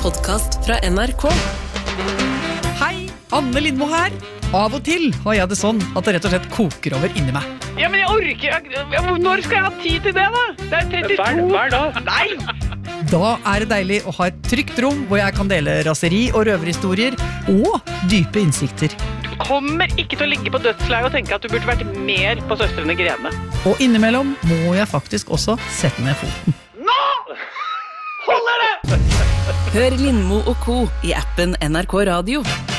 podcast fra NRK. Hei, Anne Lindmo her. Av og til har jeg det sånn at det rett og slett koker over inni meg. Ja, men jeg orker. Når skal jeg ha tid til det da? Det 32. Hver dag. Nei! Da det deilig å ha et trygt rom hvor jeg kan dele raseri og røverhistorier og dype innsikter. Du kommer ikke til å ligge på dødsleie og tenke at du burde vært mer på Søstrene Grene. Og innimellom må jeg faktisk også sette ned foten. Nå! Holder det! Hør Lindmo og Co. i appen NRK Radio.